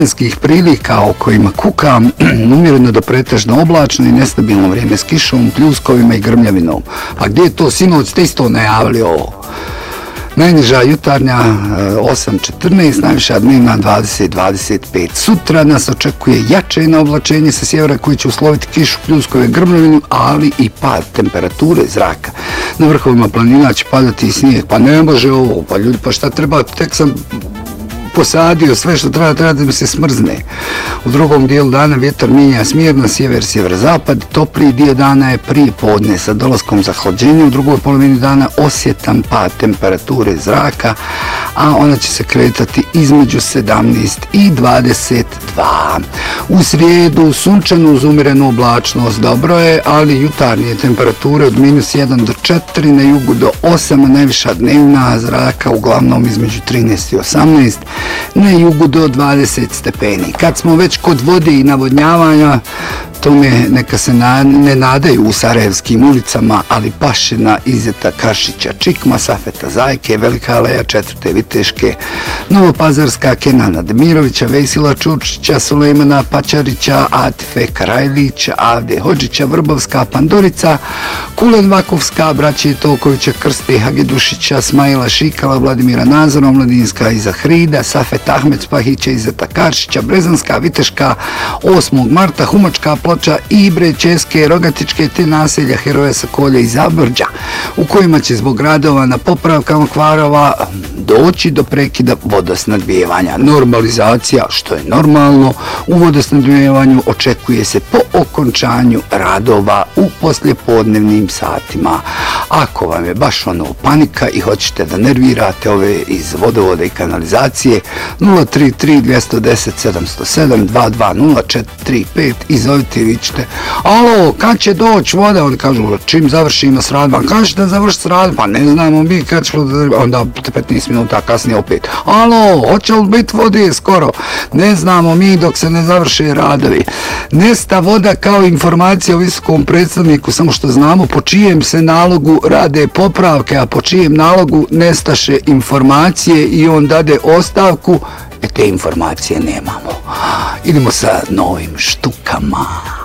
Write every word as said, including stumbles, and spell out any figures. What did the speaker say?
Vremenskih prilika o kojima kukam, umjereno do pretežno oblačno i nestabilno vrijeme s kišom, pljuskovima i grmljavinom. A gdje je to sinoć, ste isto najavili ovo? Najniža jutarnja osam četrnaest, najviša dnevna dvadeset dvadeset pet. Sutra nas očekuje jače na oblačenje sa sjevera koji će usloviti kišu, pljuskove, grmljavinu, ali i pad temperature zraka. Na vrhovima planina će padati i snijeg. Pa ne može ovo, pa ljudi, pa šta treba, tek sam posadio sve što treba, treba da mi se smrzne. U drugom dijelu dana vjetar mijenja smjer na sjever, sjever-zapad, topliji dio dana je prije podne sa dolaskom zahlađenja, u drugoj polovini dana osjetan pad temperature zraka, a ona će se kretati između sedamnaest i dvadeset dva. U srijedu sunčano uz umjerenu oblačnost, dobro je, ali jutarnje temperature od minus jedan do četiri, na jugu do osam, a najviša dnevna zraka uglavnom između trinaest i osamnaest, na jugu do dvadeset stepeni. Kad smo već kod vode i navodnjavanja, tome neka se na, ne nadaju u sarajevskim ulicama, ali Pašina, Izeta, Kašića, Čikma, Safeta, Zajke, Velika Aleja, Četvrte Viteške, Novopazarska, Kenana Demirovića, Vejsila Čurčića, Sulejmana Pačarića, Atife Karajlića, Avde Hodžića, Vrbovska, Pandorica, Kulen Vakovska, Braće Tokovića, Krste Hagedušića, Smajla Šikala, Vladimira Nazora, Omladinska iza Hrida, Safet Ahmed Spahića, Izeta Karšića, Brezanska, Viteška, osmog marta, Humačka, Ploča, Ibre, Česke, Rogatičke te naselja Heroja Sakolja i Zabrđa, u kojima će zbog radova na popravkama kvarova doći do prekida vodosnadbijevanja. Normalizacija, što je normalno, u vodosnadbijevanju očekuje se po okončanju radova u poslijepodnevnim satima. Ako vam je baš ono panika i hoćete da nervirate ove iz vodovoda i kanalizacije, nula tri tri dva jedan nula sedam zero sedam dva dva nula četiri tri pet i zovite i vi ćete, alo, kad će doći voda? Oni kažu, čim završimo s radom, kad ćete završiti s radom? Pa ne znamo mi kad ćemo da, onda petnaest minuta kasnije opet, alo, hoće li biti vode skoro? Ne znamo mi dok se ne završe radovi. Nesta voda kao informacija o visokom predstavniku, samo što znamo po čijem se nalogu rade popravke, a po čijem nalogu nestaše informacije i on dade ostavku, e te informacije nemamo. Idemo sa novim štukama.